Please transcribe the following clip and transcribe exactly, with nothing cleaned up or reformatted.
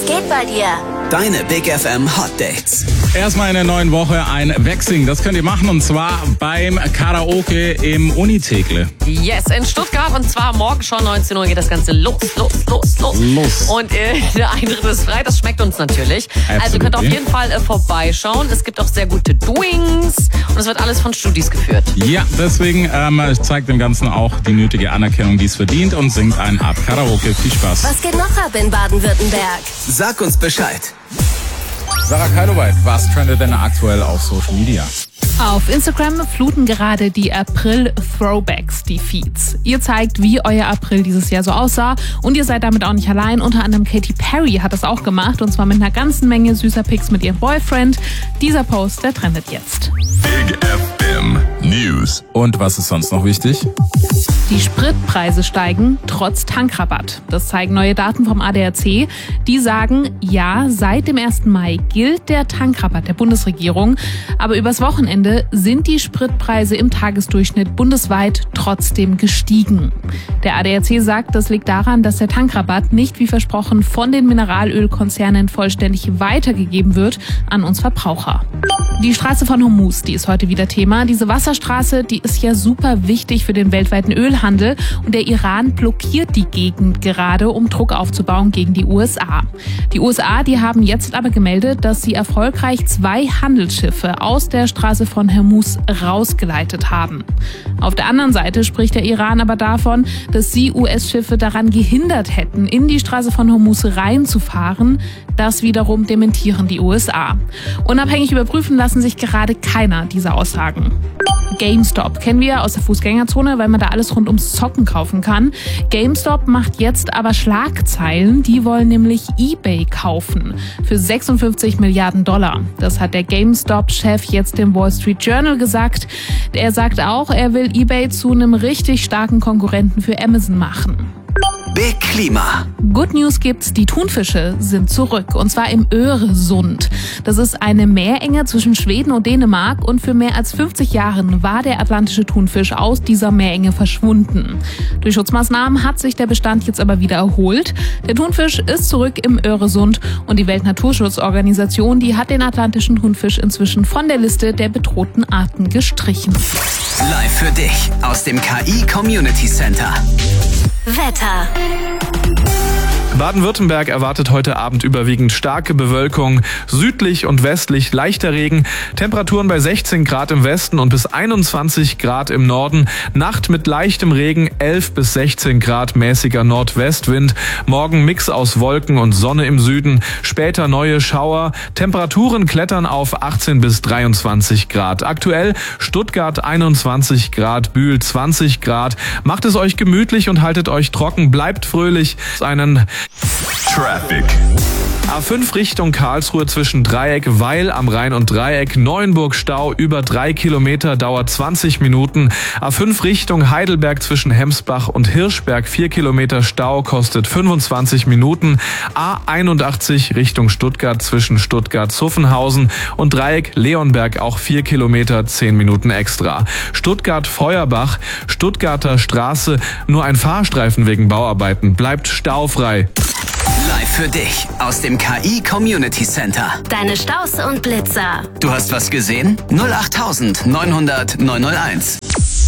geht bei dir? Deine Big F M Hot Dates. Erstmal in der neuen Woche ein Waxing. Das könnt ihr machen und zwar beim Karaoke im Uni-Tekle. Yes, in Stuttgart und zwar morgen schon neunzehn Uhr geht das Ganze los, los, los, los. Los. Und äh, der Eintritt ist frei, das schmeckt uns natürlich. Absolutely. Also könnt ihr auf jeden Fall äh, vorbeischauen. Es gibt auch sehr gute Doings und es wird alles von Studis geführt. Ja, deswegen ähm, zeigt dem Ganzen auch die nötige Anerkennung, die es verdient und singt ein Art Karaoke. Viel Spaß. Was geht noch ab in Baden-Württemberg? Sag uns Bescheid. Sarah Keiloweit, was trendet denn aktuell auf Social Media? Auf Instagram fluten gerade die April-Throwbacks die Feeds. Ihr zeigt, wie euer April dieses Jahr so aussah und ihr seid damit auch nicht allein. Unter anderem Katy Perry hat das auch gemacht und zwar mit einer ganzen Menge süßer Pics mit ihrem Boyfriend. Dieser Post, der trendet jetzt. Big F M News. Und was ist sonst noch wichtig? Die Spritpreise steigen trotz Tankrabatt. Das zeigen neue Daten vom A D A C. Die sagen, ja, seit dem ersten Mai gilt der Tankrabatt der Bundesregierung. Aber übers Wochenende sind die Spritpreise im Tagesdurchschnitt bundesweit trotzdem gestiegen. Der A D A C sagt, das liegt daran, dass der Tankrabatt nicht wie versprochen von den Mineralölkonzernen vollständig weitergegeben wird an uns Verbraucher. Die Straße von Hormuz, die ist heute wieder Thema. Diese Wasserstraße, die ist ja super wichtig für den weltweiten Ölhandel und der Iran blockiert die Gegend gerade, um Druck aufzubauen gegen die U S A. Die U S A, die haben jetzt aber gemeldet, dass sie erfolgreich zwei Handelsschiffe aus der Straße von Hormuz rausgeleitet haben. Auf der anderen Seite spricht der Iran aber davon, dass sie U S-Schiffe daran gehindert hätten, in die Straße von Hormuz reinzufahren. Das wiederum dementieren die U S A. Unabhängig überprüfen lassen sich gerade keiner dieser Aussagen. GameStop kennen wir aus der Fußgängerzone, weil man da alles rund ums Zocken kaufen kann. GameStop macht jetzt aber Schlagzeilen. Die wollen nämlich eBay kaufen für sechsundfünfzig Milliarden Dollar. Das hat der GameStop-Chef jetzt dem Wall Street Journal gesagt. Er sagt auch, er will eBay zu einem richtig starken Konkurrenten für Amazon machen. Big Klima. Good News gibt's, die Thunfische sind zurück und zwar im Öresund. Das ist eine Meerenge zwischen Schweden und Dänemark und für mehr als fünfzig Jahren war der atlantische Thunfisch aus dieser Meerenge verschwunden. Durch Schutzmaßnahmen hat sich der Bestand jetzt aber wieder erholt. Der Thunfisch ist zurück im Öresund und die Weltnaturschutzorganisation, die hat den atlantischen Thunfisch inzwischen von der Liste der bedrohten Arten gestrichen. Live für dich aus dem K I Community Center. Wetter. Baden-Württemberg erwartet heute Abend überwiegend starke Bewölkung, südlich und westlich leichter Regen, Temperaturen bei sechzehn Grad im Westen und bis einundzwanzig Grad im Norden, Nacht mit leichtem Regen, elf bis sechzehn Grad mäßiger Nordwestwind, morgen Mix aus Wolken und Sonne im Süden, später neue Schauer, Temperaturen klettern auf achtzehn bis dreiundzwanzig Grad. Aktuell Stuttgart einundzwanzig Grad, Bühl zwanzig Grad. Macht es euch gemütlich und haltet euch trocken, bleibt fröhlich. Einen Traffic. A fünf Richtung Karlsruhe zwischen Dreieck, Weil am Rhein und Dreieck, Neuenburg Stau über drei Kilometer, dauert zwanzig Minuten. A fünf Richtung Heidelberg zwischen Hemsbach und Hirschberg, vier Kilometer Stau, kostet fünfundzwanzig Minuten. A einundachtzig Richtung Stuttgart zwischen Stuttgart-Zuffenhausen und Dreieck Leonberg, auch vier Kilometer, zehn Minuten extra. Stuttgart-Feuerbach, Stuttgarter Straße, nur ein Fahrstreifen wegen Bauarbeiten, bleibt staufrei. Live für dich aus dem K I Community Center. Deine Staus und Blitzer. Du hast was gesehen? null acht neunhundert neunhunderteins.